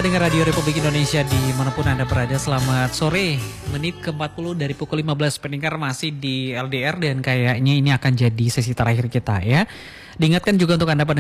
pendengar Radio Republik Indonesia dimanapun Anda berada, selamat sore. Menit ke-40 dari pukul 15 pendengar masih di LDR dan kayaknya ini akan jadi sesi terakhir kita ya. Diingatkan juga untuk Anda